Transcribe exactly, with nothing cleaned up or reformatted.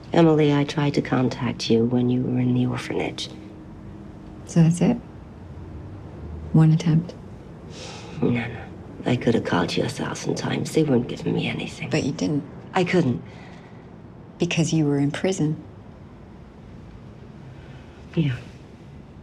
Emily, I tried to contact you when you were in the orphanage. So that's it? One attempt? No, no. I could have called you a thousand times. They weren't giving me anything. But you didn't. I couldn't. Because you were in prison. Yeah.